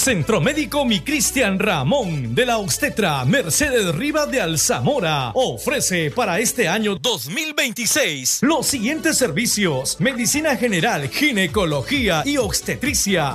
Centro Médico Mi Cristian Ramón de la obstetra Mercedes Rivas de Alzamora ofrece para este año 2026 los siguientes servicios: medicina general, ginecología y obstetricia,